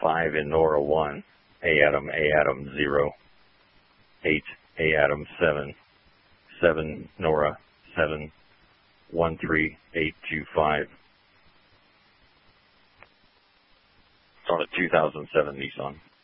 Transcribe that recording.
5 in Nora 1, A Atom 0, 8 A Atom 7, 7 Nora 7, 13825. It's on a 2007 Nissan.